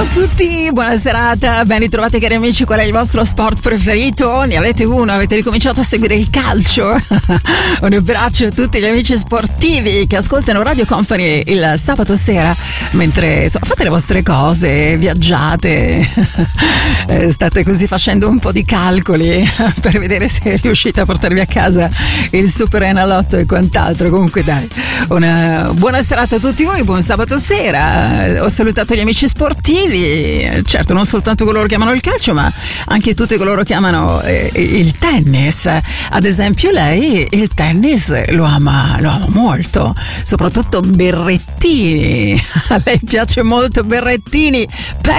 tutti, buona serata, ben ritrovati cari amici. Qual è il vostro sport preferito? Ne avete uno? Avete ricominciato a seguire il calcio? Un abbraccio a tutti gli amici sportivi che ascoltano Radio Company il sabato sera mentre fate le vostre cose, viaggiate, state così facendo un po' di calcoli per vedere se riuscite a portarvi a casa il Super Enalotto e quant'altro. Comunque dai, una buona serata a tutti voi, buon sabato sera. Ho salutato gli amici sportivi, certo non soltanto coloro che amano il calcio ma anche tutti coloro che amano il tennis. Ad esempio lei il tennis lo ama molto, soprattutto Berrettini. A lei piace molto Berrettini.